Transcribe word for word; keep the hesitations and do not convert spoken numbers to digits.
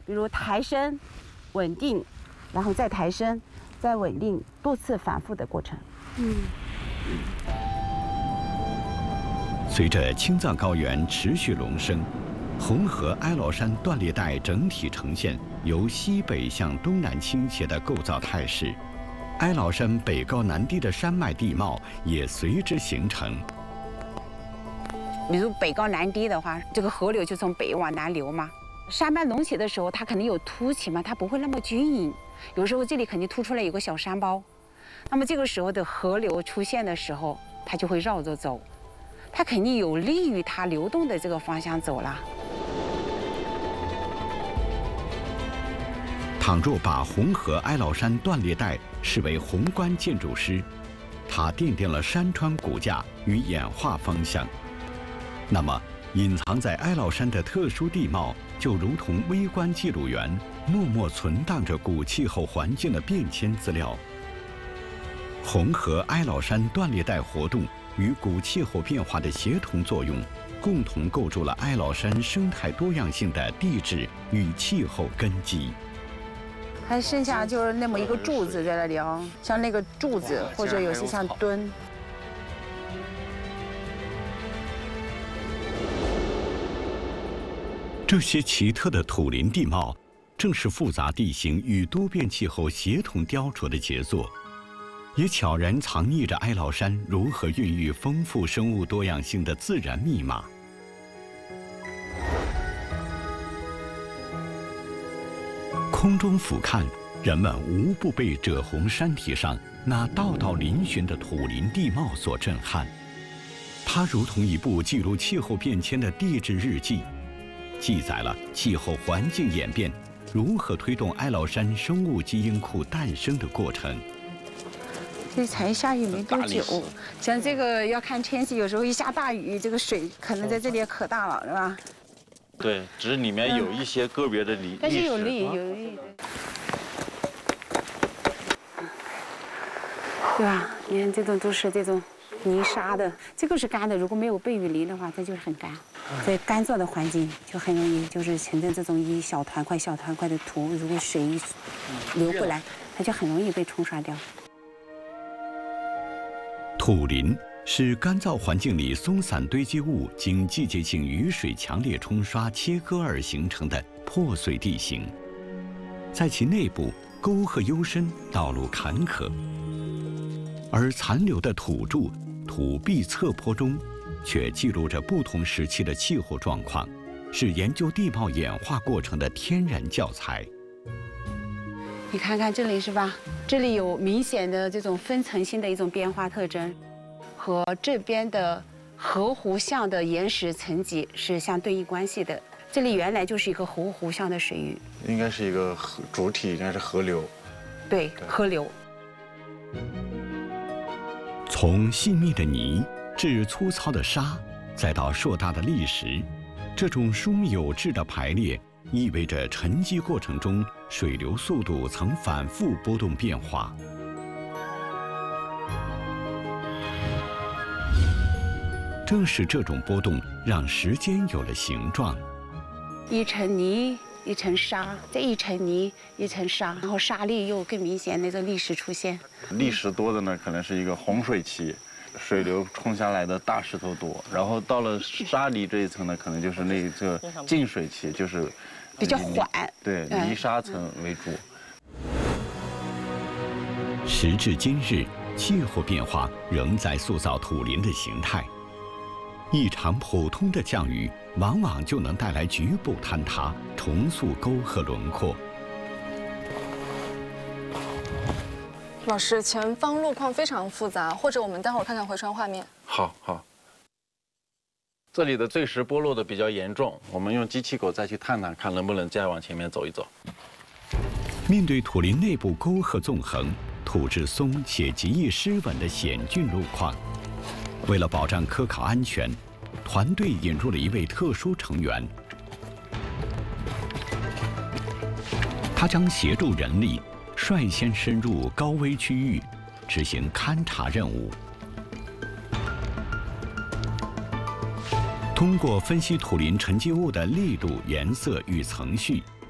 比如抬升、稳定，然后再抬升、再稳定，多次反复的过程。嗯。 随着青藏高原持续隆升，红河哀牢山断裂带整体呈现由西北向东南倾斜的构造态势，哀牢山北高南低的山脉地貌也随之形成。 比如北高南低的话，这个河流就从北往南流嘛。山脉隆起的时候，它肯定有凸起嘛，它不会那么均匀。有时候这里肯定凸出来有个小山包，那么这个时候的河流出现的时候，它就会绕着走，它肯定有利于它流动的这个方向走了。 倘若把红河哀牢山断裂带视为宏观建筑师，它奠定了山川骨架与演化方向，那么隐藏在哀牢山的特殊地貌就如同微观记录员，默默存档着古气候环境的变迁资料。红河哀牢山断裂带活动与古气候变化的协同作用，共同构筑了哀牢山生态多样性的地质与气候根基。 它剩下就是那么一个柱子在那里啊，像那个柱子，或者有些像墩。 这些奇特的土林地貌，正是复杂地形与多变气候协同雕琢的杰作，也悄然藏匿着哀牢山如何孕育丰富生物多样性的自然密码。空中俯瞰，人们无不被赭红山体上那道道嶙峋的土林地貌所震撼。它如同一部记录气候变迁的地质日记，记载了气候环境演变如何推动哀牢山生物基因库诞生的过程。 这才下雨没多久，像这个要看天气，有时候一下大雨，这个水可能在这里也可大了，是吧？ 对，只是里面有一些个别的泥， 但是有粒有粒，对吧？你看这种都是这种泥沙的，这个是干的，如果没有被雨淋的话，它就是很干。在干燥的环境就很容易就是形成这种一小团块小团块的土，如果水一流过来，它就很容易被冲刷掉。 土林是干燥环境里松散堆积物经季节性雨水强烈冲刷切割而形成的破碎地形，在其内部沟壑幽深，道路坎坷，而残留的土柱、土壁侧坡中，却记录着不同时期的气候状况，是研究地貌演化过程的天然教材。 你看看这里是吧？这里有明显的这种分层性的一种变化特征，和这边的河湖相的岩石层级是相对应关系的。这里原来就是一个河湖相的水域， 应该是一个河主体，应该是河流。 对，对河流。 从细密的泥至粗糙的沙，再到硕大的砾石，这种疏密有致的排列，意味着沉积过程中水流速度曾反复波动变化。正是这种波动，让时间有了形状。 一层泥，一层沙，再一层泥，一层沙，然后沙粒又更明显，那种砾石出现。 砾石多的呢，可能是一个洪水期，水流冲下来的大石头多，然后到了沙砾这一层呢，可能就是那个静水期，就是比较缓， 对，泥沙层为主。 时至今日，气候变化仍在塑造土林的形态。一场普通的降雨，往往就能带来局部坍塌，重塑沟壑轮廓。 老师，前方路况非常复杂，或者我们待会儿看看回传画面。 好，好。这里的坠石剥落的比较严重，我们用机器狗再去探探，看能不能再往前面走一走。 面对土林内部沟壑纵横、土质松且极易失稳的险峻路况，为了保障科考安全，团队引入了一位特殊成员，他将协助人力率先深入高危区域，执行勘察任务。通过分析土林沉积物的力度、颜色与层序，